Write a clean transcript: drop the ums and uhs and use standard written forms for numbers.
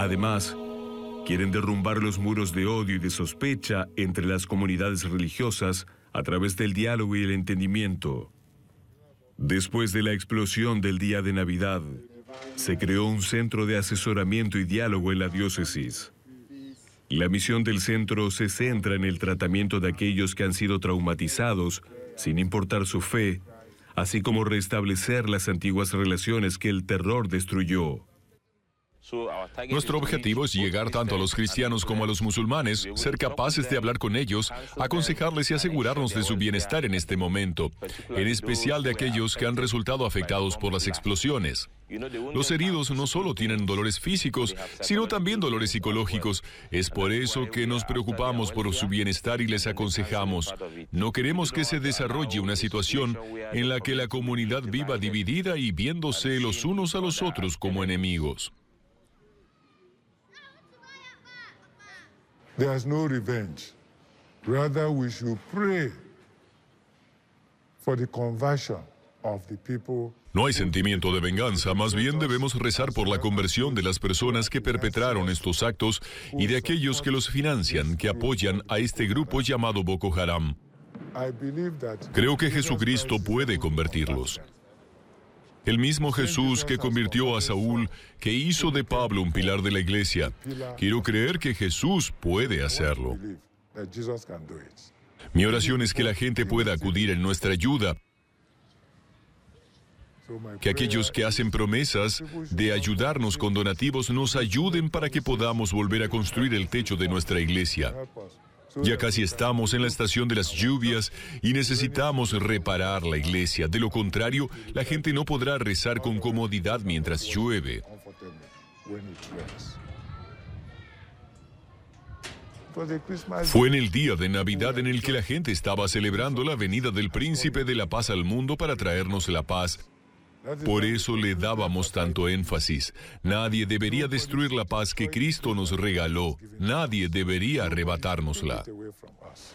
Además, quieren derrumbar los muros de odio y de sospecha entre las comunidades religiosas a través del diálogo y el entendimiento. Después de la explosión del día de Navidad, se creó un centro de asesoramiento y diálogo en la diócesis. La misión del centro se centra en el tratamiento de aquellos que han sido traumatizados, sin importar su fe, así como restablecer las antiguas relaciones que el terror destruyó. Nuestro objetivo es llegar tanto a los cristianos como a los musulmanes, ser capaces de hablar con ellos, aconsejarles y asegurarnos de su bienestar en este momento, en especial de aquellos que han resultado afectados por las explosiones. Los heridos no solo tienen dolores físicos, sino también dolores psicológicos. Es por eso que nos preocupamos por su bienestar y les aconsejamos. No queremos que se desarrolle una situación en la que la comunidad viva dividida y viéndose los unos a los otros como enemigos. There's no revenge. Rather, we should pray for the conversion of the people. No hay sentimiento de venganza, más bien debemos rezar por la conversión de las personas que perpetraron estos actos y de aquellos que los financian, que apoyan a este grupo llamado Boko Haram. Creo que Jesucristo puede convertirlos. El mismo Jesús que convirtió a Saúl, que hizo de Pablo un pilar de la iglesia. Quiero creer que Jesús puede hacerlo. Mi oración es que la gente pueda acudir en nuestra ayuda, que aquellos que hacen promesas de ayudarnos con donativos nos ayuden para que podamos volver a construir el techo de nuestra iglesia. Ya casi estamos en la estación de las lluvias y necesitamos reparar la iglesia. De lo contrario, la gente no podrá rezar con comodidad mientras llueve. Fue en el día de Navidad en el que la gente estaba celebrando la venida del Príncipe de la Paz al mundo para traernos la paz. Por eso le dábamos tanto énfasis. Nadie debería destruir la paz que Cristo nos regaló. Nadie debería arrebatárnosla.